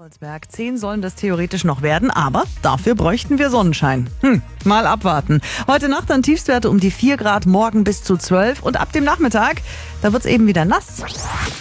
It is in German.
Babelsberg. 10 sollen das theoretisch noch werden, aber dafür bräuchten wir Sonnenschein. Mal abwarten. Heute Nacht dann Tiefstwerte um die 4 Grad, morgen bis zu 12 und ab dem Nachmittag, da wird's eben wieder nass.